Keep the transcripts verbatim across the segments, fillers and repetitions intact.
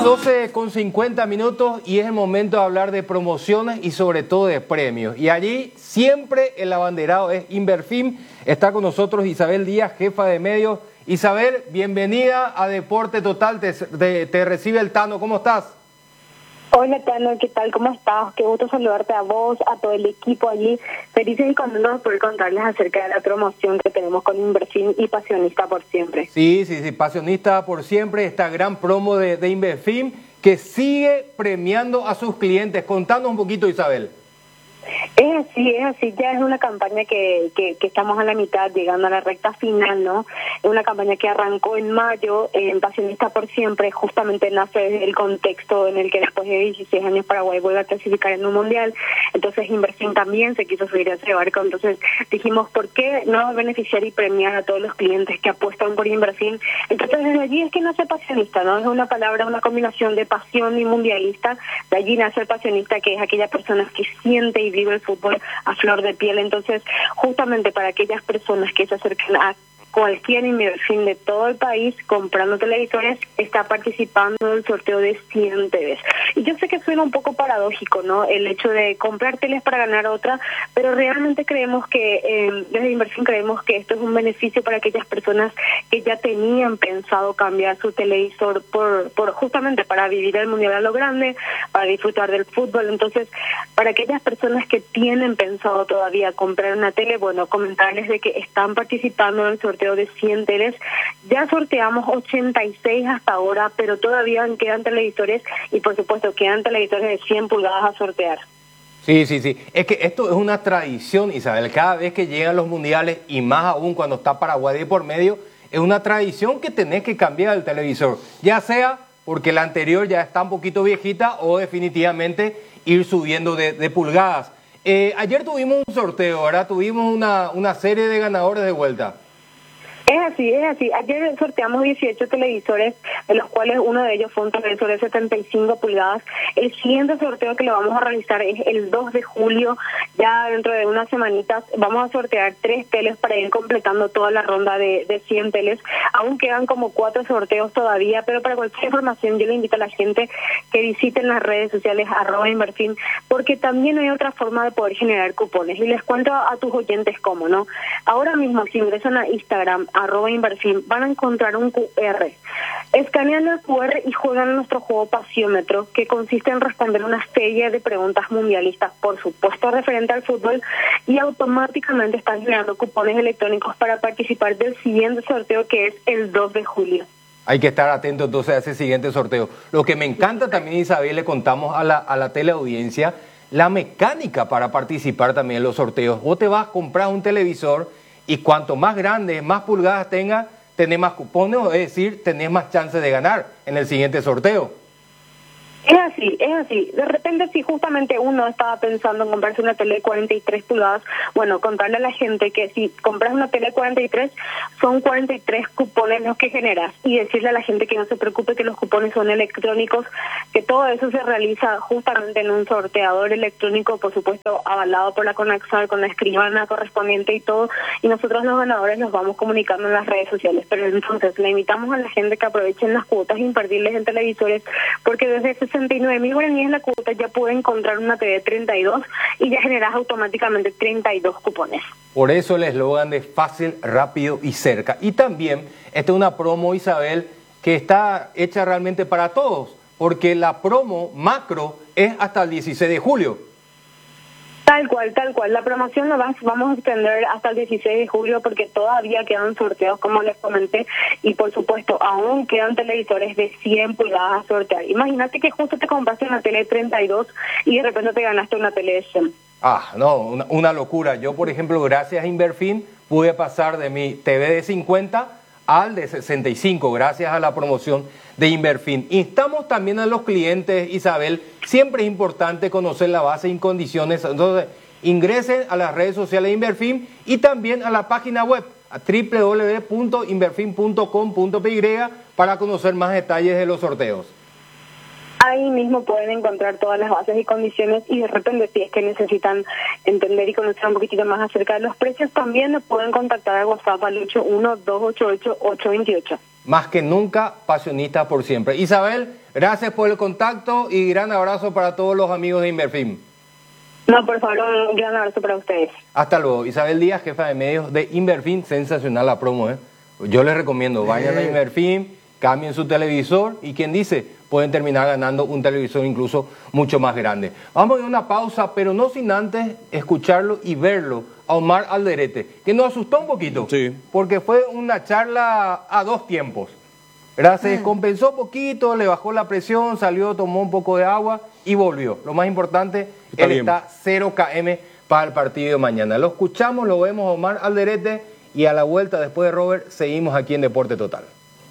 doce con cincuenta minutos y es el momento de hablar de promociones y sobre todo de premios. Y allí siempre el abanderado es Inverfin. Está con nosotros Isabel Díaz, jefa de medios. Isabel, bienvenida a Deporte Total. Te, te, te recibe el Tano. ¿Cómo estás? Hola Tano, ¿qué tal? ¿Cómo estás? Qué gusto saludarte a vos, a todo el equipo allí. Felices y contentos por contarles acerca de la promoción que tenemos con Inverfin y Pasionista por Siempre. Sí, sí, sí, Pasionista por Siempre, esta gran promo de, de Inverfin que sigue premiando a sus clientes. Contanos un poquito, Isabel. Es así, es así, ya es una campaña que, que, que estamos a la mitad, llegando a la recta final, ¿no? Es una campaña que arrancó en mayo, en Pasionista por Siempre, justamente nace desde el contexto en el que después de dieciséis años Paraguay vuelve a clasificar en un mundial, entonces Inverfin también se quiso subir a ese barco, entonces dijimos, ¿por qué no beneficiar y premiar a todos los clientes que apuestan por Inverfin? Entonces desde allí es que nace Pasionista, ¿no? Es una palabra, una combinación de pasión y mundialista, de allí nace el Pasionista, que es aquella persona que siente y vive el fútbol a flor de piel. Entonces, justamente para aquellas personas que se acercan a cualquier Inverfin de todo el país comprando televisores, está participando en el sorteo de cien T Vs. Y yo sé que suena un poco paradójico, ¿no? El hecho de comprar teles para ganar otra, pero realmente creemos que, eh, desde Inverfin creemos que esto es un beneficio para aquellas personas que ya tenían pensado cambiar su televisor por, por justamente para vivir el mundial a lo grande, para disfrutar del fútbol. Entonces, para aquellas personas que tienen pensado todavía comprar una tele, bueno, comentarles de que están participando en el sorteo de cien teles. Ya sorteamos ochenta y seis hasta ahora, pero todavía quedan televisores y por supuesto quedan televisores de cien pulgadas a sortear. Sí, sí, sí. Es que esto es una tradición, Isabel. Cada vez que llegan los mundiales y más aún cuando está Paraguay de por medio, es una tradición que tenés que cambiar el televisor. Ya sea porque la anterior ya está un poquito viejita o definitivamente ir subiendo de, de pulgadas. Eh, ayer tuvimos un sorteo, ¿verdad? Tuvimos una, una serie de ganadores de vuelta. Es así, es así. Ayer sorteamos dieciocho televisores, de los cuales uno de ellos fue un televisor de setenta y cinco pulgadas. El siguiente sorteo que lo vamos a realizar es el dos de julio, ya dentro de unas semanitas. Vamos a sortear tres teles para ir completando toda la ronda de, de cien teles. Aún quedan como cuatro sorteos todavía, pero para cualquier información yo le invito a la gente que visiten las redes sociales arroba Inverfin, porque también hay otra forma de poder generar cupones. Y les cuento a, a tus oyentes cómo, ¿no? Ahora mismo, si ingresan a Instagram, arroba Inverfin, van a encontrar un Q R. Escanean el Q R y juegan nuestro juego Pasiómetro, que consiste en responder una serie de preguntas mundialistas, por supuesto referente al fútbol, y automáticamente están generando cupones electrónicos para participar del siguiente sorteo, que es el dos de julio. Hay que estar atentos entonces a ese siguiente sorteo. Lo que me encanta también, Isabel, le contamos a la, a la teleaudiencia la mecánica para participar también en los sorteos. Vos te vas a comprar un televisor y cuanto más grande, más pulgadas tenga, tenés más cupones, es decir, tenés más chances de ganar en el siguiente sorteo. Es así, es así. De repente, si justamente uno estaba pensando en comprarse una tele de cuarenta y tres pulgadas, bueno, contarle a la gente que si compras una tele de cuarenta y tres, son cuarenta y tres cupones los que generas. Y decirle a la gente que no se preocupe, que los cupones son electrónicos, que todo eso se realiza justamente en un sorteador electrónico, por supuesto, avalado por la Conaxar, con la escribana correspondiente y todo. Y nosotros los ganadores nos vamos comunicando en las redes sociales. Pero entonces, le invitamos a la gente que aprovechen las cuotas imperdibles en televisores, porque desde sesenta y nueve mil guaraníes la cuota ya puede encontrar una T V treinta y dos y ya generas automáticamente treinta y dos cupones. Por eso el eslogan de fácil, rápido y cerca. Y también, esta es una promo, Isabel, que está hecha realmente para todos, porque la promo macro es hasta el dieciséis de julio. Tal cual, tal cual. La promoción la vamos a extender hasta el dieciséis de julio porque todavía quedan sorteos, como les comenté, y por supuesto aún quedan televisores de cien pulgadas a sortear. Imagínate que justo te compraste una tele de treinta y dos y de repente te ganaste una tele de cien. Ah, no, una, una locura. Yo, por ejemplo, gracias a Inverfin, pude pasar de mi T V de cincuenta al de sesenta y cinco, gracias a la promoción de Inverfin. Instamos también a los clientes, Isabel, siempre es importante conocer la base y condiciones, entonces ingresen a las redes sociales de Inverfin y también a la página web a doble u doble u doble u punto inverfin punto com punto p y para conocer más detalles de los sorteos. Ahí mismo pueden encontrar todas las bases y condiciones y de repente si es que necesitan entender y conocer un poquitito más acerca de los precios, también nos pueden contactar al WhatsApp al ocho uno dos ocho ocho ocho dos ocho. más que nunca, pasionistas por siempre. Isabel, gracias por el contacto y gran abrazo para todos los amigos de Inverfin. No, por favor, un gran abrazo para ustedes. Hasta luego. Isabel Díaz, jefa de medios de Inverfin, sensacional la promo, ¿eh? Yo les recomiendo, vayan a Inverfin, cambien su televisor y quien dice, pueden terminar ganando un televisor incluso mucho más grande. Vamos a ir a una pausa, pero no sin antes escucharlo y verlo a Omar Alderete, que nos asustó un poquito, sí, porque fue una charla a dos tiempos. ¿Verdad? Se descompensó un poquito, le bajó la presión, salió, tomó un poco de agua y volvió. Lo más importante, está él bien. Está cero kilómetros para el partido de mañana. Lo escuchamos, lo vemos a Omar Alderete y a la vuelta después de Robert seguimos aquí en Deporte Total.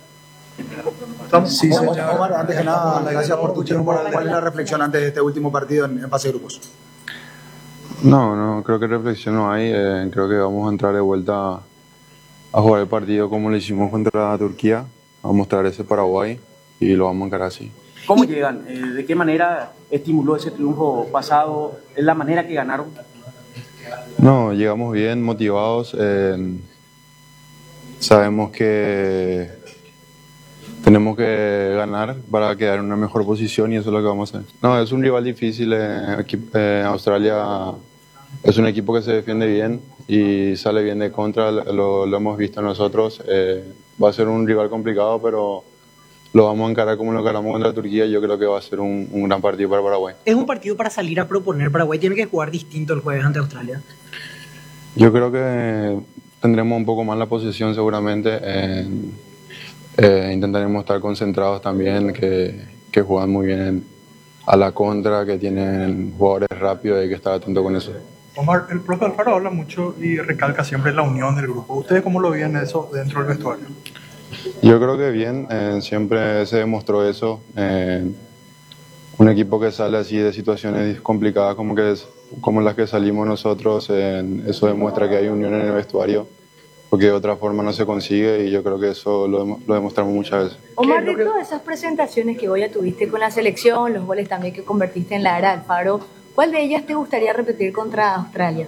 Sí, señor. Omar, antes que nada, gracias por tu tiempo. ¿Cuál es la reflexión antes de este último partido en, en fase de grupos? No, no, creo que reflexión no hay. Eh, creo que vamos a entrar de vuelta a jugar el partido como lo hicimos contra Turquía, a mostrar ese Paraguay y lo vamos a encarar así. ¿Cómo llegan? Eh, ¿De qué manera estimuló ese triunfo pasado? ¿Es la manera que ganaron? No, llegamos bien, motivados. Eh, sabemos que tenemos que ganar para quedar en una mejor posición y eso es lo que vamos a hacer. No, es un rival difícil. Eh, aquí, eh, Australia es un equipo que se defiende bien y sale bien de contra, lo, lo hemos visto nosotros. Eh, va a ser un rival complicado, pero lo vamos a encarar como lo encaramos contra Turquía. Yo creo que va a ser un, un gran partido para Paraguay. Es un partido para salir a proponer. Paraguay tiene que jugar distinto el jueves ante Australia. Yo creo que tendremos un poco más la posesión seguramente. Eh, eh, intentaremos estar concentrados también, que, que juegan muy bien a la contra, que tienen jugadores rápidos y hay que estar atento con eso. Omar, el profe Alfaro habla mucho y recalca siempre la unión del grupo. ¿Ustedes cómo lo ven eso dentro del vestuario? Yo creo que bien, eh, siempre se demostró eso. Eh, un equipo que sale así de situaciones complicadas como, que es, como las que salimos nosotros, eh, eso demuestra que hay unión en el vestuario, porque de otra forma no se consigue y yo creo que eso lo, lo demostramos muchas veces. Omar, de todas esas presentaciones que hoy ya tuviste con la selección, los goles también que convertiste en la era Alfaro, ¿cuál de ellas te gustaría repetir contra Australia?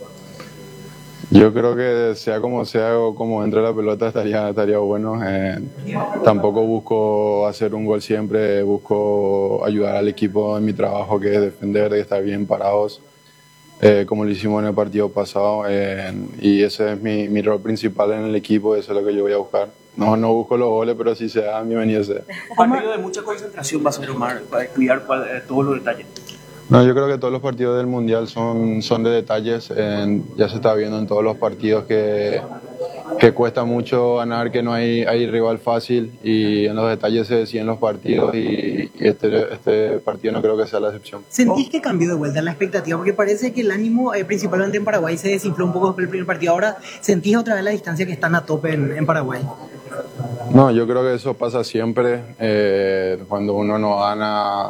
Yo creo que sea como sea o como entre la pelota estaría, estaría bueno. Eh, tampoco busco hacer un gol siempre, busco ayudar al equipo en mi trabajo, que es defender, de estar bien parados, eh, como lo hicimos en el partido pasado. Eh, y ese es mi, mi rol principal en el equipo, eso es lo que yo voy a buscar. No, no busco los goles, pero si se da, bienvenido sea. Un partido de mucha concentración va a ser, Omar, para cuidar cual, eh, todos los detalles. No, yo creo que todos los partidos del Mundial son, son de detalles. Eh, ya se está viendo en todos los partidos que, que cuesta mucho ganar, que no hay, hay rival fácil y en los detalles se deciden los partidos y, y este, este partido no creo que sea la excepción. ¿Sentís que cambió de vuelta la expectativa? Porque parece que el ánimo, eh, principalmente en Paraguay, se desinfló un poco después del primer partido. Ahora, ¿sentís otra vez la distancia que están a tope en, en Paraguay? No, yo creo que eso pasa siempre. Eh, cuando uno no gana...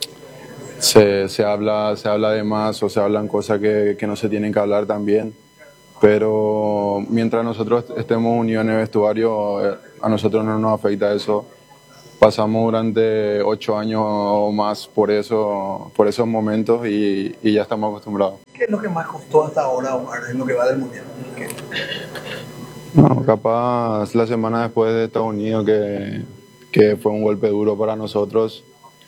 Se, se, habla, se habla de más o se hablan cosas que, que no se tienen que hablar también, pero mientras nosotros estemos unidos en el vestuario, a nosotros no nos afecta eso. Pasamos durante ocho años o más por, eso, por esos momentos y, y ya estamos acostumbrados. ¿Qué es lo que más costó hasta ahora, Omar, en lo que va del Mundial? ¿Qué? No, capaz la semana después de Estados Unidos, que, que fue un golpe duro para nosotros,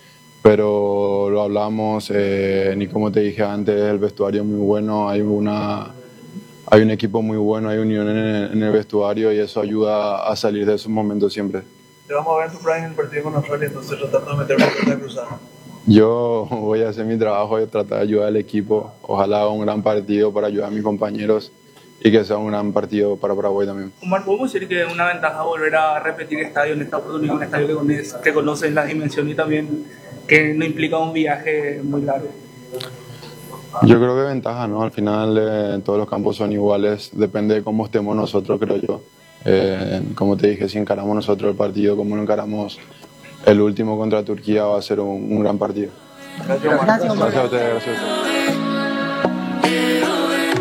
pero lo hablamos, eh, ni como te dije antes, el vestuario es muy bueno, hay, una, hay un equipo muy bueno, hay unión en el, en el vestuario y eso ayuda a salir de esos momentos siempre. Te vamos a ver en tu prime en el partido con Australia, entonces tratando de meter una pelota cruzada. Yo voy a hacer mi trabajo y tratar de ayudar al equipo, ojalá haga un gran partido para ayudar a mis compañeros y que sea un gran partido para Paraguay también. Omar, ¿podemos decir que es una ventaja volver a repetir estadio en esta oportunidad, un estadio que conoces, que conoces las dimensiones y también que no implica un viaje muy largo? Yo creo que ventaja, ¿no? Al final eh, todos los campos son iguales, depende de cómo estemos nosotros, creo yo. Eh, como te dije, si encaramos nosotros el partido, como lo encaramos el último contra Turquía, va a ser un, un gran partido. Gracias, Omar. Gracias, Omar. Gracias a ustedes, gracias a ustedes.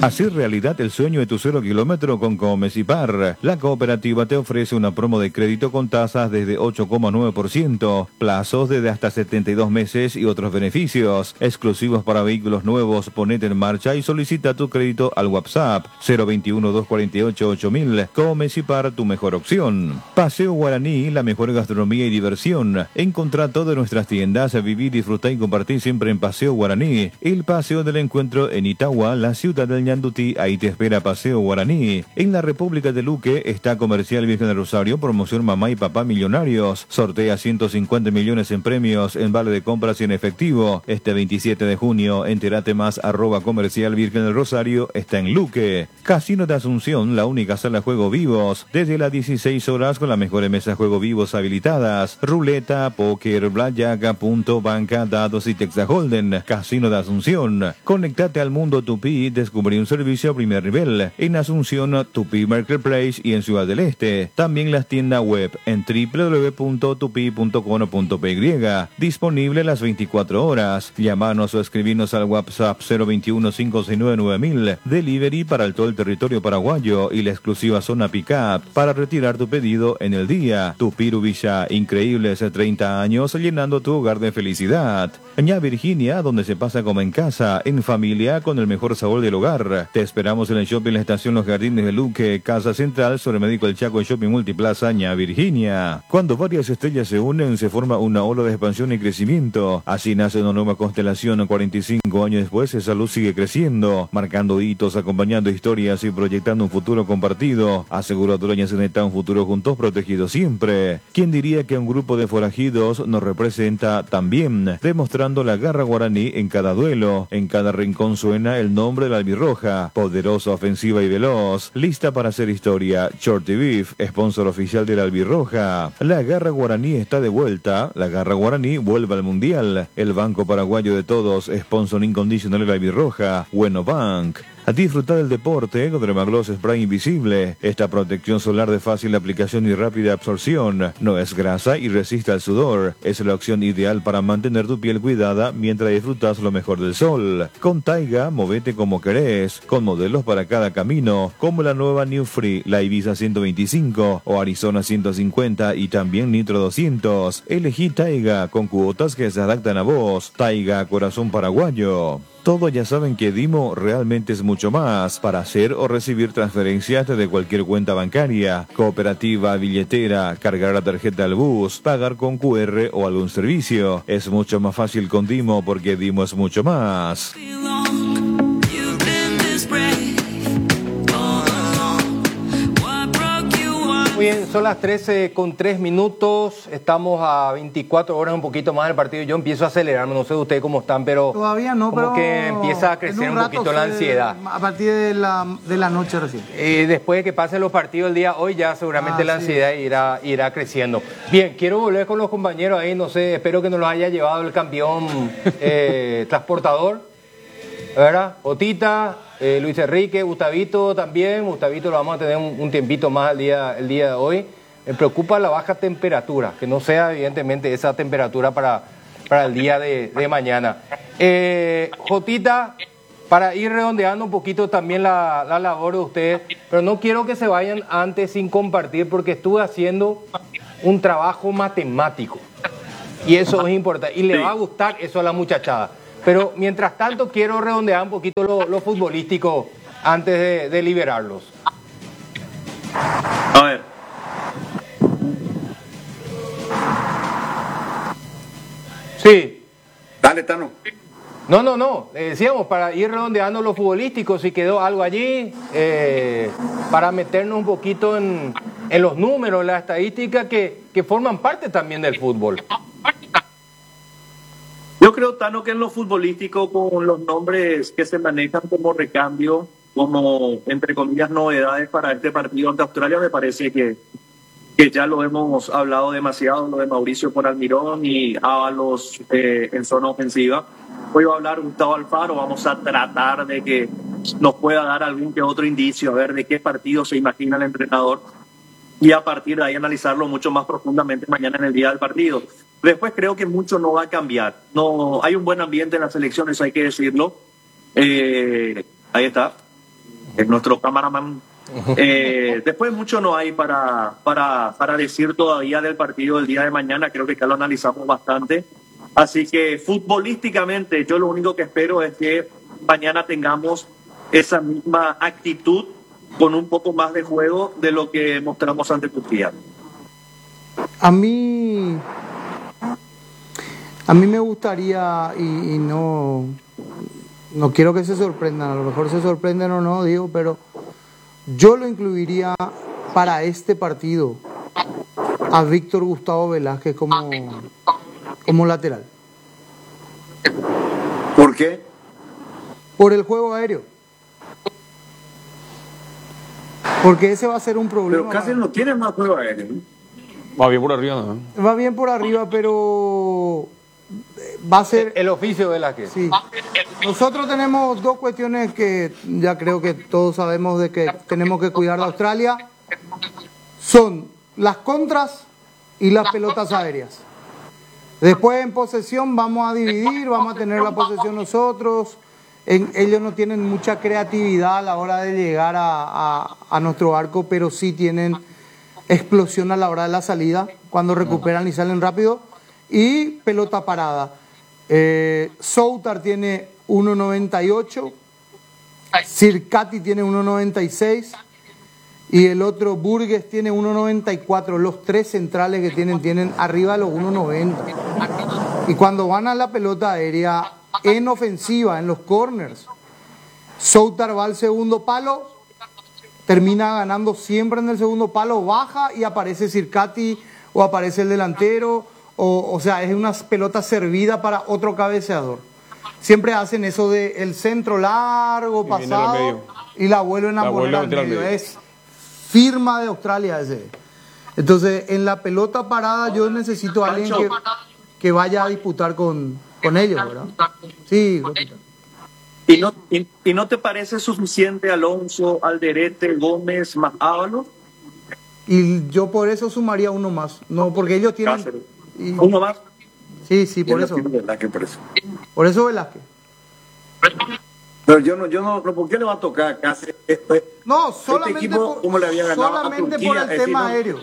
Hacer realidad el sueño de tu cero kilómetro con Comesipar. La cooperativa te ofrece una promo de crédito con tasas desde ocho coma nueve por ciento, plazos desde hasta setenta y dos meses y otros beneficios exclusivos para vehículos nuevos. Ponete en marcha y solicita tu crédito al WhatsApp cero veintiuno, doscientos cuarenta y ocho, ocho mil. Comesipar, tu mejor opción. Paseo Guaraní, la mejor gastronomía y diversión. Encontrá todas nuestras tiendas, vivir, disfrutar y compartir siempre en Paseo Guaraní. El paseo del encuentro en Itagua, la ciudad del Ñandutí. Ahí te espera Paseo Guaraní. En la República de Luque está Comercial Virgen del Rosario, promoción Mamá y Papá Millonarios. Sortea ciento cincuenta millones en premios, en vale de compras y en efectivo. Este veintisiete de junio, entérate más, arroba Comercial Virgen del Rosario, está en Luque. Casino de Asunción, la única sala de juego vivos, desde las dieciséis horas con las mejores mesas de juego vivos habilitadas. Ruleta, póker, blackjack, punto, banca, dados y Texas Holden. Casino de Asunción. Conectate al mundo Tupí, descubrí un servicio a primer nivel. En Asunción, Tupí Marketplace y en Ciudad del Este. También las tiendas web en doble u doble u doble u punto tupi punto com punto p y. Disponible las veinticuatro horas. Llámanos o escribirnos al WhatsApp cero veintiuno, cinco seis nueve, nueve mil. Delivery para el todo el territorio paraguayo y la exclusiva zona Pickup para retirar tu pedido en el día. Tupiru Villa, increíbles treinta años llenando tu hogar de felicidad. Ña Virginia, donde se pasa como en casa, en familia, con el mejor sabor del hogar. Te esperamos en el shopping La Estación Los Jardines de Luque, Casa Central, sobre Médico El Chaco, Shopping Multiplaza, Ña Virginia. Cuando varias estrellas se unen, se forma una ola de expansión y crecimiento. Así nace una nueva constelación. cuarenta y cinco años después, esa luz sigue creciendo, marcando hitos, acompañando historias y proyectando un futuro compartido. Aseguradora Ñaceneta, un futuro juntos, protegido siempre. ¿Quién diría que un grupo de forajidos nos representa también? Demostrando la garra guaraní en cada duelo. En cada rincón suena el nombre de la albirroja. Poderosa, ofensiva y veloz. Lista para hacer historia. Shorty Beef, sponsor oficial de la albirroja. La garra guaraní está de vuelta. La garra guaraní vuelve al mundial. El banco paraguayo de todos, sponsor incondicional de la albirroja. Bueno Bank. A disfrutar del deporte con Dermagloss Spray Invisible. Esta protección solar de fácil aplicación y rápida absorción. No es grasa y resiste al sudor. Es la opción ideal para mantener tu piel cuidada mientras disfrutas lo mejor del sol. Con Taiga, movete como querés. Con modelos para cada camino, como la nueva New Free, la Ibiza ciento veinticinco o Arizona ciento cincuenta y también Nitro doscientos. Elegí Taiga con cuotas que se adaptan a vos. Taiga, corazón paraguayo. Todos ya saben que Dimo realmente es mucho más. Para hacer o recibir transferencias desde cualquier cuenta bancaria, cooperativa, billetera, cargar la tarjeta al bus, pagar con cu erre o algún servicio. Es mucho más fácil con Dimo porque Dimo es mucho más. Muy bien, son las trece con tres minutos, estamos a veinticuatro horas, un poquito más del partido. Yo empiezo a acelerarme, no sé ustedes cómo están, pero todavía no, como pero que empieza a crecer un, un poquito la ansiedad. A partir de la, de la noche recién. Eh, después de que pasen los partidos el día hoy, ya seguramente ah, la ansiedad sí. irá, irá creciendo. Bien, quiero volver con los compañeros ahí, no sé, espero que nos los haya llevado el campeón eh, transportador, ¿verdad? Otita. Eh, Luis Enrique, Gustavito también, Gustavito lo vamos a tener un, un tiempito más el día, el día de hoy. Me preocupa la baja temperatura, que no sea evidentemente esa temperatura para, para el día de, de mañana. Eh, Jotita, para ir redondeando un poquito también la, la labor de ustedes, pero no quiero que se vayan antes sin compartir porque estuve haciendo un trabajo matemático y eso es importante y le va a gustar eso a la muchachada. Pero mientras tanto quiero redondear un poquito lo, lo futbolístico antes de, de liberarlos. A ver. Sí. Dale, Tano. No, no, no. Eh, decíamos, para ir redondeando lo futbolístico, si quedó algo allí, eh, para meternos un poquito en, en los números, las estadísticas que, que forman parte también del fútbol. Yo creo, Tano, que en lo futbolístico, con los nombres que se manejan como recambio, como, entre comillas, novedades para este partido ante Australia, me parece que, que ya lo hemos hablado demasiado, lo de Mauricio por Almirón y Ábalos eh, en zona ofensiva. Hoy va a hablar Gustavo Alfaro, vamos a tratar de que nos pueda dar algún que otro indicio, a ver de qué partido se imagina el entrenador y a partir de ahí analizarlo mucho más profundamente mañana en el día del partido. Después creo que mucho no va a cambiar. No, hay un buen ambiente en las elecciones, hay que decirlo. Eh, ahí está. es nuestro cameraman. Eh, después mucho no hay para, para, para decir todavía del partido del día de mañana, creo que ya lo analizamos bastante. Así que futbolísticamente yo lo único que espero es que mañana tengamos esa misma actitud con un poco más de juego de lo que mostramos ante Turquía. A mí, a mí me gustaría, y, y no, no quiero que se sorprendan, a lo mejor se sorprenden o no, digo, pero yo lo incluiría para este partido a Víctor Gustavo Velázquez como, como lateral. ¿Por qué? Por el juego aéreo. Porque ese va a ser un problema. Pero casi no tiene más juego aéreo. Va bien por arriba, ¿no? Va bien por arriba, pero va a ser... El oficio de la que... Sí. Nosotros tenemos dos cuestiones que ya creo que todos sabemos de que tenemos que cuidar de Australia. Son las contras y las pelotas aéreas. Después en posesión vamos a dividir, vamos a tener la posesión nosotros. En, ellos no tienen mucha creatividad a la hora de llegar a, a, a nuestro arco, pero sí tienen explosión a la hora de la salida, cuando recuperan y salen rápido. Y pelota parada. Eh, Soutar tiene uno noventa y ocho, Circati tiene uno noventa y seis y el otro Burgues tiene uno noventa y cuatro. Los tres centrales que tienen tienen arriba de los uno noventa. Y cuando van a la pelota aérea en ofensiva, en los corners, Soutar va al segundo palo, termina ganando siempre en el segundo palo, baja y aparece Circati o aparece el delantero. O, o sea, es una pelota servida para otro cabeceador. Siempre hacen eso de el centro largo, pasado, y la vuelven a la poner al medio. medio. Es firma de Australia ese. Entonces, en la pelota parada yo necesito a alguien que, que vaya a disputar con, con ellos, ¿verdad? Sí, ¿Y no, y, ¿Y no te parece suficiente Alonso, Alderete, Gómez, más Ábalos? Y yo por eso sumaría uno más. No, porque ellos tienen... Cáceres. Y... ¿Uno más? Sí, sí, por eso. Velázquez, por eso. Por eso Velázquez. Pero yo no, yo no, ¿por qué le va a tocar a Cáceres? Este, no, solamente este equipo, por, ¿cómo le había ganado solamente a Turquía? por el tema eh, no, aéreo.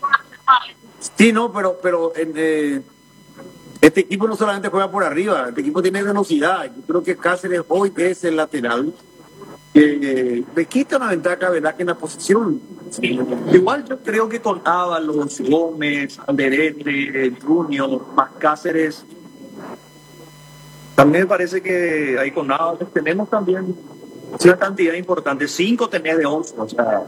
Sí, no, pero, pero eh, este equipo no solamente juega por arriba, este equipo tiene velocidad. Yo creo que Cáceres hoy es el lateral. Eh, le quita una ventaja a Velázquez en la posición. Sí. Igual yo creo que con Ábalos, Gómez, Alderete, Junior, más Cáceres, también me parece que ahí con Ábalos tenemos también una cantidad importante. Cinco tenés de once, o sea...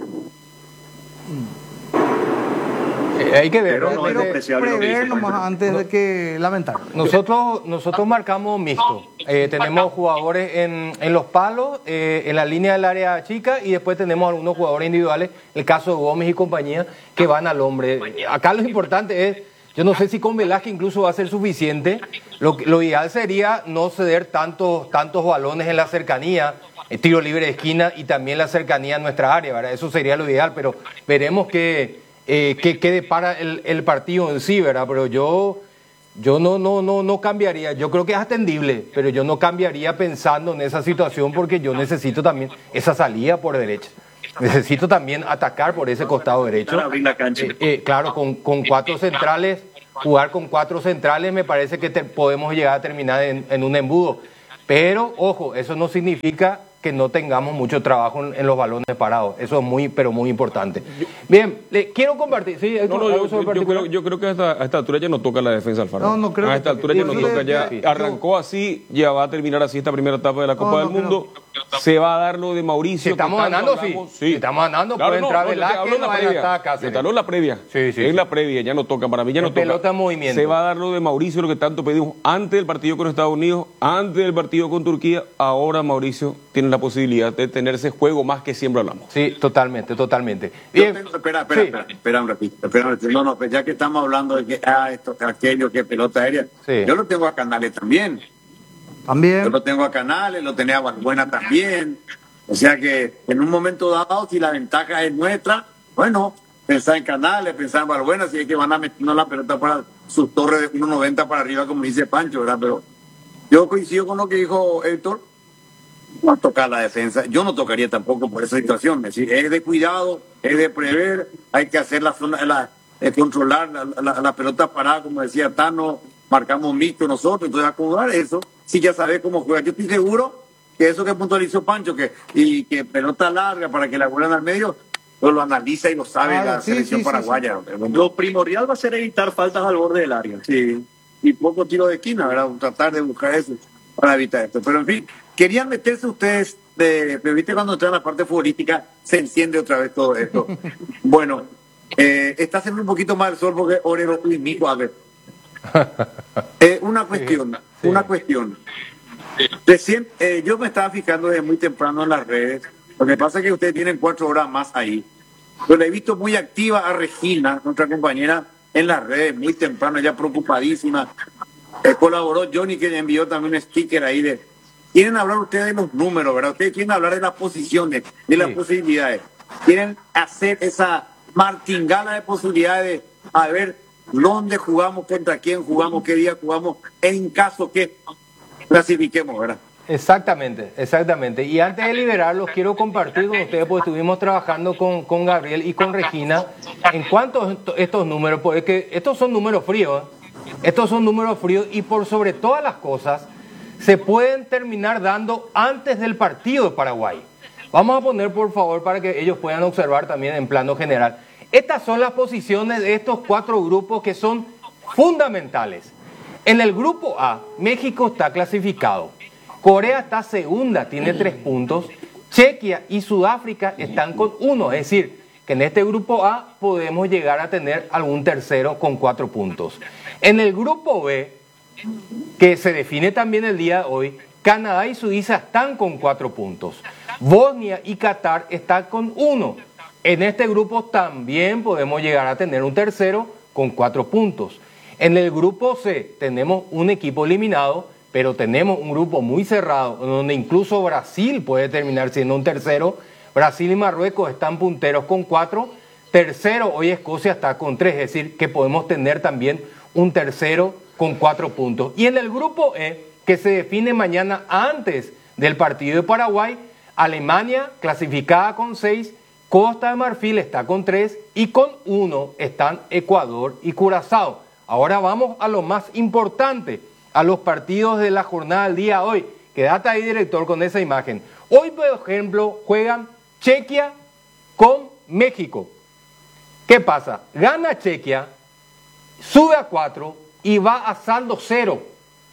Eh, hay que ver, pero no es despreciable lo que dice, nomás antes de que lamentar. Nosotros, nosotros marcamos mixto. Eh, tenemos jugadores en, en los palos, eh, en la línea del área chica, y después tenemos algunos jugadores individuales, el caso de Gómez y compañía, que van al hombre. Acá lo importante es, yo no sé si con Velázquez incluso va a ser suficiente. Lo, lo ideal sería no ceder tantos, tantos balones en la cercanía, el tiro libre de esquina y también la cercanía a nuestra área, ¿verdad? Eso sería lo ideal, pero veremos que Eh, que quede para el, el partido en sí, ¿verdad? Pero yo, yo no, no, no, no cambiaría. Yo creo que es atendible, pero yo no cambiaría pensando en esa situación porque yo necesito también esa salida por derecha. Necesito también atacar por ese costado derecho. Eh, eh, claro, con, con cuatro centrales, jugar con cuatro centrales me parece que te, podemos llegar a terminar en, en un embudo. Pero, ojo, eso no significa que no tengamos mucho trabajo en, en los balones parados. Eso es muy, pero muy importante. Bien, le quiero compartir. Sí, no, no, yo, yo, yo, creo, yo creo que a esta, a esta altura ya no toca la defensa Alfaro. No, no creo. A esta que, altura ya no toca. Ya sí. Arrancó así, ya va a terminar así esta primera etapa de la Copa no, no, del Mundo. No. Se va a dar lo de Mauricio. Si estamos ganando, sí. sí. Si estamos ganando, claro, puede no, entrar no, Velázquez, no vaya a estar Cáceres. Te habló en la previa. Sí, sí. En la previa, ya no toca. Para mí ya no toca. Pelota en movimiento. Se va a dar lo de Mauricio, lo que tanto pedimos antes del partido con Estados Unidos, antes del partido con Turquía. Ahora Mauricio tiene la posibilidad de tener ese juego más que siempre hablamos. Sí, totalmente, totalmente. Bien. Tengo, espera, espera, sí. espera, espera un ratito. Espera un ratito. No, no, pues ya que estamos hablando de que, ah, esto, aquello, que pelota aérea, sí. Yo lo tengo a Canales también. También. Yo lo tengo a Canales, lo tenía a Valbuena también. O sea que en un momento dado, si la ventaja es nuestra, bueno, pensar en Canales, pensar en Valbuena, si es que van a meternos la pelota para sus torres de uno noventa para arriba, como dice Pancho, ¿verdad? Pero yo coincido con lo que dijo Héctor. no tocar la defensa. Yo no tocaría tampoco por esa situación. Es decir, es de cuidado, es de prever, hay que hacer la zona, la, eh, controlar la, la, la pelota parada, como decía Tano, marcamos mixto nosotros, entonces acomodar eso, si ya sabes cómo juega. Yo estoy seguro que eso que puntualizó Pancho, que y que pelota larga para que la vuelan al medio, pues lo analiza y lo sabe Ah, la sí, selección sí, sí, paraguaya. sí. Lo primordial va a ser evitar faltas al borde del área. Sí, y poco tiro de esquina, ¿verdad? Tratar de buscar eso para evitar esto. Pero en fin, querían meterse ustedes, de, pero viste cuando entra en la parte futbolística, se enciende otra vez todo esto. Bueno, eh, está haciendo un poquito más el sol porque Orero y Mico, a ver. Eh, una cuestión, Sí. una cuestión. Recién, eh, yo me estaba fijando desde muy temprano en las redes. Lo que pasa es que ustedes tienen cuatro horas más ahí. Pero la he visto muy activa a Regina, nuestra compañera, en las redes, muy temprano, ya preocupadísima. Eh, colaboró Johnny, que envió también un sticker ahí de... Quieren hablar ustedes de los números, ¿verdad? Ustedes quieren hablar de las posiciones, de las Sí. posibilidades. Quieren hacer esa martingala de posibilidades de a ver dónde jugamos, contra quién jugamos, qué día jugamos, en caso que clasifiquemos, ¿verdad? Exactamente, exactamente. Y antes de liberarlos, quiero compartir con ustedes, porque estuvimos trabajando con, con Gabriel y con Regina, en cuanto a esto- estos números, porque estos son números fríos, ¿eh? Estos son números fríos y por sobre todas las cosas, se pueden terminar dando antes del partido de Paraguay. Vamos a poner, por favor, para que ellos puedan observar también en plano general. Estas son las posiciones de estos cuatro grupos que son fundamentales. En el grupo A, México está clasificado. Corea está segunda, tiene tres puntos. Chequia y Sudáfrica están con uno. Es decir, que en este grupo A podemos llegar a tener algún tercero con cuatro puntos. En el grupo B, que se define también el día de hoy, Canadá y Suiza están con cuatro puntos. Bosnia y Qatar están con uno. En este grupo también podemos llegar a tener un tercero con cuatro puntos. En el grupo C tenemos un equipo eliminado, pero tenemos un grupo muy cerrado, donde incluso Brasil puede terminar siendo un tercero. Brasil y Marruecos están punteros con cuatro. Tercero, hoy Escocia está con tres, es decir, que podemos tener también un tercero con cuatro puntos. Y en el grupo E, que se define mañana antes del partido de Paraguay, Alemania clasificada con seis, Costa de Marfil está con tres y con uno están Ecuador y Curazao. Ahora vamos a lo más importante, a los partidos de la jornada del día de hoy. Quédate ahí, director, con esa imagen. Hoy, por ejemplo, juegan Chequia con México. ¿Qué pasa? Gana Chequia, sube a cuatro y va a saldo cero.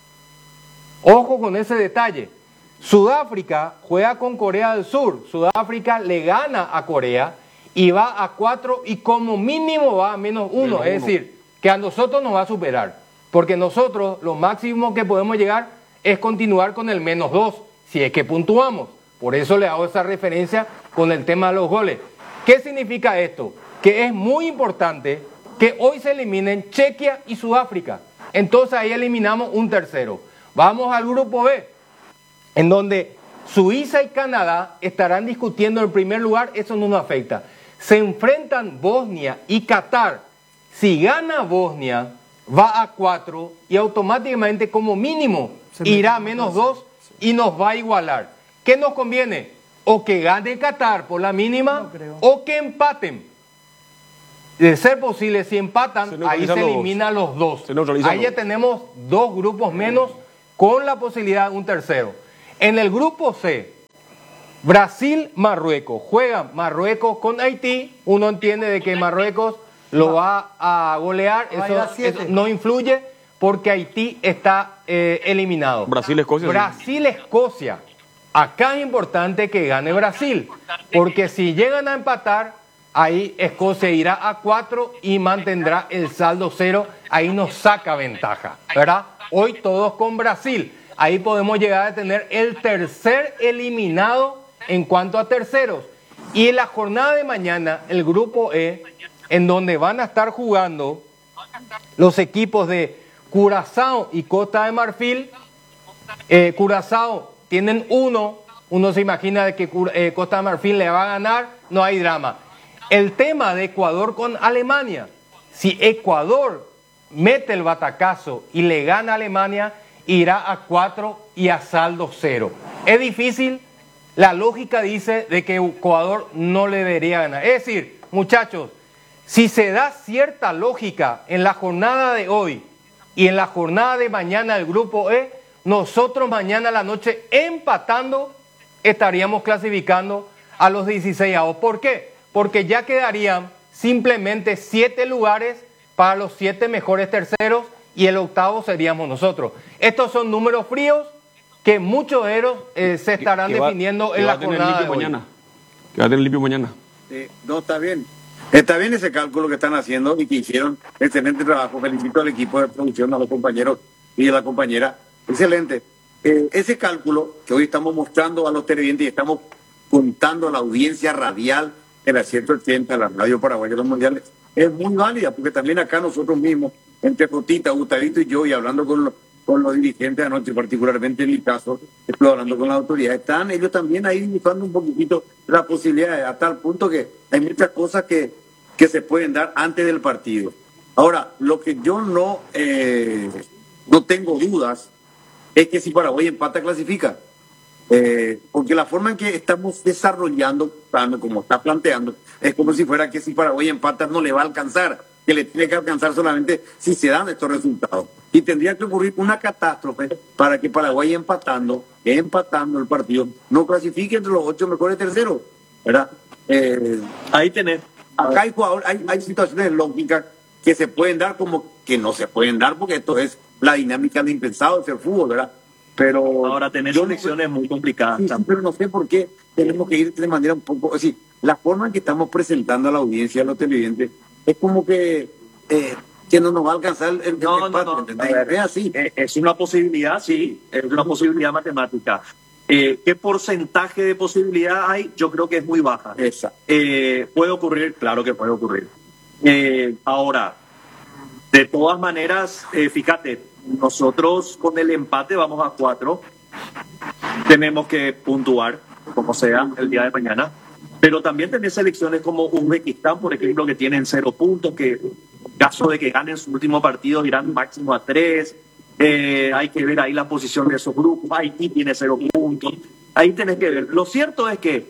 Ojo con ese detalle. Sudáfrica juega con Corea del Sur. Sudáfrica le gana a Corea y va a cuatro y como mínimo va a menos uno. Menos Es uno. decir, que a nosotros nos va a superar. Porque nosotros lo máximo que podemos llegar es continuar con el menos dos, si es que puntuamos. Por eso le hago esa referencia con el tema de los goles. ¿Qué significa esto? Que es muy importante que hoy se eliminen Chequia y Sudáfrica. Entonces ahí eliminamos un tercero. Vamos al grupo B, en donde Suiza y Canadá estarán discutiendo el primer lugar. Eso no nos afecta. Se enfrentan Bosnia y Qatar. Si gana Bosnia, va a cuatro y automáticamente como mínimo irá a menos dos y nos va a igualar. ¿Qué nos conviene? O que gane Qatar por la mínima o que empaten. De ser posible, si empatan, Se ahí se neutralizan los dos. elimina los dos. Se neutralizan Ahí ya los dos. tenemos dos grupos menos con la posibilidad de un tercero. En el grupo C, Brasil-Marruecos. Juegan Marruecos con Haití. Uno entiende de que Marruecos lo va a golear. Va a ir a Eso, siete. eso no influye porque Haití está eh, eliminado. Brasil-Escocia, sí. Brasil-Escocia. Acá es importante que gane Brasil, porque si llegan a empatar, ahí Escocia irá a cuatro y mantendrá el saldo cero. Ahí nos saca ventaja, ¿verdad? Hoy todos con Brasil. Ahí podemos llegar a tener el tercer eliminado en cuanto a terceros. Y en la jornada de mañana, el grupo E, en donde van a estar jugando los equipos de Curazao y Costa de Marfil. eh, Curazao tienen uno, uno se imagina de que Cur- eh, Costa de Marfil le va a ganar, no hay drama. El tema de Ecuador con Alemania, si Ecuador mete el batacazo y le gana a Alemania, irá a cuatro y a saldo cero. Es difícil, la lógica dice de que Ecuador no le debería ganar. Es decir, muchachos, si se da cierta lógica en la jornada de hoy y en la jornada de mañana del grupo E, nosotros mañana a la noche empatando estaríamos clasificando a los dieciséis avos. ¿Por qué? Porque ya quedarían simplemente siete lugares para los siete mejores terceros y el octavo seríamos nosotros. Estos son números fríos que muchos de ellos eh, se estarán que, que definiendo va, en va la jornada de hoy. Mañana. Que va a tener limpio mañana. Eh, no, está bien. Está bien ese cálculo que están haciendo y que hicieron excelente trabajo. Felicito al equipo de producción, a los compañeros y a la compañera. Excelente. Eh, ese cálculo que hoy estamos mostrando a los televidentes y estamos contando a la audiencia radial en la ciento ochenta, la Radio Paraguaya de los Mundiales, es muy válida, porque también acá nosotros mismos, entre Jotita, Gustavito y yo, y hablando con los, con los dirigentes anoche, particularmente en mi caso, estoy hablando con las autoridades, están ellos también ahí buscando un poquitito la posibilidad, a tal punto que hay muchas cosas que, que se pueden dar antes del partido. Ahora, lo que yo no, eh, no tengo dudas es que si Paraguay empata, clasifica. Eh, porque la forma en que estamos desarrollando, como está planteando, es como si fuera que si Paraguay empata no le va a alcanzar, que le tiene que alcanzar solamente si se dan estos resultados. Y tendría que ocurrir una catástrofe para que Paraguay empatando, empatando el partido, no clasifique entre los ocho mejores terceros, ¿verdad? Eh, Ahí tenés. Acá hay, jugador, hay, hay situaciones lógicas que se pueden dar como que no se pueden dar, porque esto es la dinámica de impensado de ser fútbol, ¿verdad? Pero ahora tenés yo elecciones no, muy complicadas. Sí, sí, pero no sé por qué tenemos que ir de manera un poco... Es decir, la forma en que estamos presentando a la audiencia, a los televidentes, es como que, eh, que no nos va a alcanzar el, el no, empate, no, no. ¿entendés? Ver, es así. Es una posibilidad, sí, es una posibilidad matemática. Eh, ¿Qué porcentaje de posibilidad hay? Yo creo que es muy baja. Esa. Eh, ¿Puede ocurrir? Claro que puede ocurrir. Eh, ahora, de todas maneras, eh, fíjate, nosotros con el empate vamos a cuatro. Tenemos que puntuar, como sea, el día de mañana. Pero también tenés selecciones como Uzbekistán, por ejemplo, que tienen cero puntos, que en caso de que ganen su último partido irán máximo a tres. Eh, hay que ver ahí la posición de esos grupos. Haití tiene cero puntos. Ahí tenés que ver. Lo cierto es que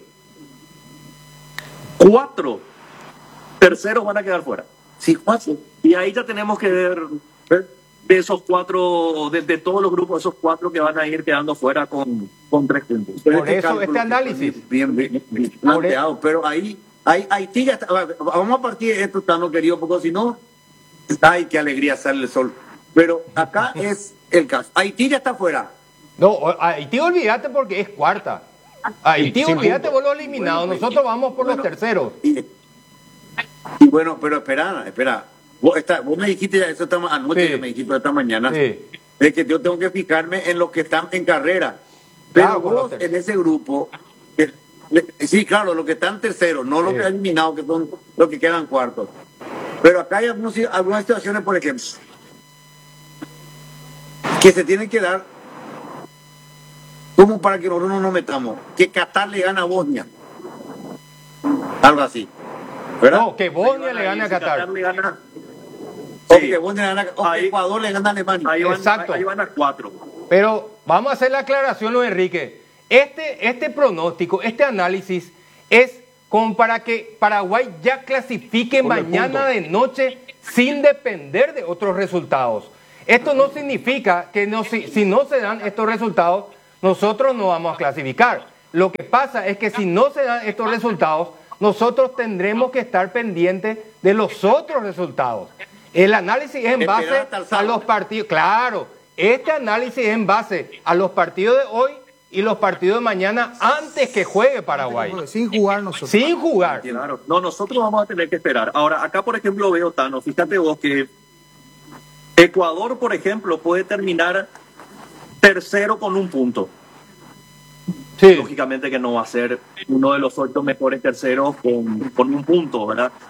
cuatro terceros van a quedar fuera. Sí, cuatro. Y ahí ya tenemos que ver de esos cuatro, de, de todos los grupos, esos cuatro que van a ir quedando fuera con, con tres puntos. Por este eso este análisis. Bien, bien, bien planteado, pero ahí, ahí Haití ya está. Vamos a partir de esto, Tano querido, porque si no, ay, qué alegría sale el sol. Pero acá es el caso. Haití ya está fuera. No, Haití olvídate porque es cuarta. Haití sí, olvídate sí, por los eliminados. bueno, Nosotros vamos por bueno, los terceros. Y, y bueno, pero espera, espera. Vos, está, vos me dijiste ya eso esta anoche, sí. que me dijiste esta mañana, sí. de que yo tengo que fijarme en los que están en carrera. Pero claro, vos en ese grupo, eh, sí, claro, los que están terceros, no los sí. que han eliminado, que son los que quedan cuartos. Pero acá hay algunos, algunas situaciones, por ejemplo, que se tienen que dar como para que nosotros no nos metamos. Que Qatar le gana a Bosnia. Algo así. ¿Verdad? No, que Bosnia le gane a Qatar. Qatar le gana... O sí. que Bosnia le gana, o ahí, que Ecuador le gana a Alemania. Ahí van, Exacto. Ahí van a cuatro. Pero vamos a hacer la aclaración, Luis Enrique. Este, este pronóstico, este análisis es como para que Paraguay ya clasifique Por mañana de noche sin depender de otros resultados. Esto no significa que no, si, si no se dan estos resultados, nosotros no vamos a clasificar. Lo que pasa es que si no se dan estos resultados, nosotros tendremos que estar pendientes de los otros resultados. El análisis es en base a los partidos. Claro, este análisis es en base a los partidos de hoy y los partidos de mañana antes que juegue Paraguay. Sin jugar nosotros. Sin jugar. Claro. No, nosotros vamos a tener que esperar. Ahora, acá por ejemplo veo, Tano, fíjate vos que Ecuador, por ejemplo, puede terminar tercero con un punto. Sí. Lógicamente que no va a ser uno de los ocho mejores terceros con, con un punto, ¿verdad?